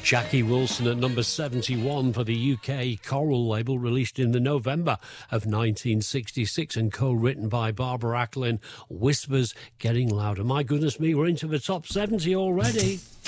Jackie Wilson at number 71 for the UK Coral label, released in the November of 1966 and co-written by Barbara Acklin. Whispers Getting Louder. My goodness me, we're into the top 70 already.